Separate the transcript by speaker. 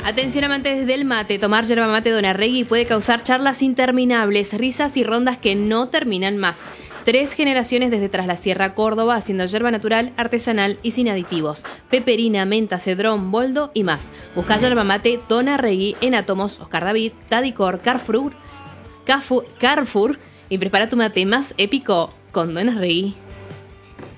Speaker 1: Atención amantes del mate, tomar yerba mate Donarregui puede causar charlas interminables, risas y rondas que no terminan más. 3 generaciones desde Tras la Sierra, Córdoba, haciendo yerba natural, artesanal y sin aditivos. Peperina, menta, cedrón, boldo y más. Busca yerba mate Donarregui en Átomos, Oscar David, Tadicor, Carrefour y prepara tu mate más épico con Donarregui.